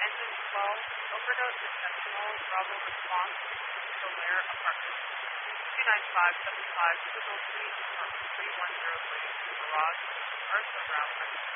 Engine 12, overdose intentional, Bravo response, Solaire Apartment. 29575, Civil Suite, 3103, Garage, Earth Around